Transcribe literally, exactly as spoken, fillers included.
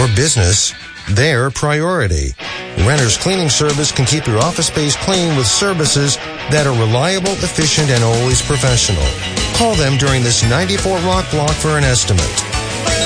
your business their priority. Renter's Cleaning Service can keep your office space clean with services that are reliable, efficient, and always professional. Call them during this ninety-four Rock block for an estimate.